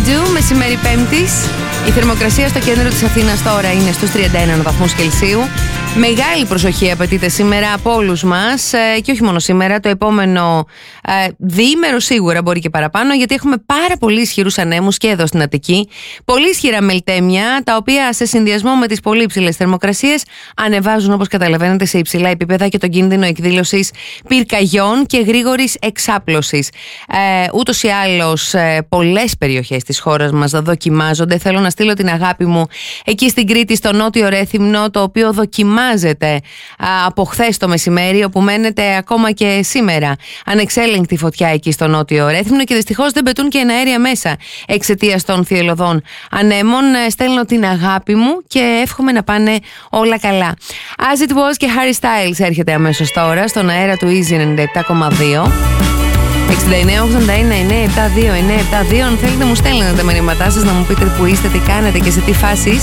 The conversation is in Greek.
Do, μεσημέρι Πέμπτης. Η θερμοκρασία στο κέντρο της Αθήνας τώρα είναι στους 31 βαθμούς Κελσίου. Μεγάλη προσοχή απαιτείται σήμερα από όλους μας και όχι μόνο σήμερα, το επόμενο διήμερο σίγουρα, μπορεί και παραπάνω, γιατί έχουμε πάρα πολύ ισχυρούς ανέμους και εδώ στην Αττική. Πολύ ισχυρά μελτέμια, τα οποία σε συνδυασμό με τις πολύ υψηλές θερμοκρασίες ανεβάζουν, όπως καταλαβαίνετε, σε υψηλά επίπεδα και τον κίνδυνο εκδήλωσης πυρκαγιών και γρήγορης εξάπλωσης. Ούτως ή άλλως, πολλές περιοχές της χώρας μας δοκιμάζονται. Θέλω να στείλω την αγάπη μου εκεί στην Κρήτη, στο Νότιο Ρέθυμνο, το οποίο δοκιμάζεται από χθες το μεσημέρι, όπου μένεται ακόμα και σήμερα ανεξέλεγκτη φωτιά εκεί στο Νότιο Ρέθυμνο και δυστυχώς δεν πετούν και εναέρια μέσα εξαιτίας των θυελλωδών ανέμων. Στέλνω την αγάπη μου και εύχομαι να πάνε όλα καλά. As It Was και Harry Styles έρχεται αμέσως τώρα στον αέρα του Easy 97,2. 69-81-972-972. Αν θέλετε μου στέλνετε τα μηνύματά σας, να μου πείτε που είστε, τι κάνετε και σε τι φάσεις.